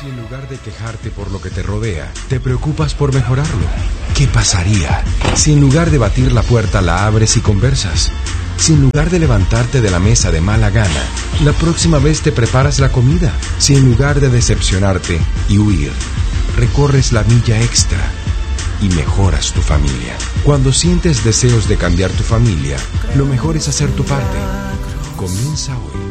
Si en lugar de quejarte por lo que te rodea, te preocupas por mejorarlo, ¿qué pasaría si en lugar de batir la puerta la abres y conversas? Si en lugar de levantarte de la mesa de mala gana, la próxima vez te preparas la comida. Si en lugar de decepcionarte y huir, recorres la milla extra y mejoras tu familia. Cuando sientes deseos de cambiar tu familia, lo mejor es hacer tu parte. Comienza hoy.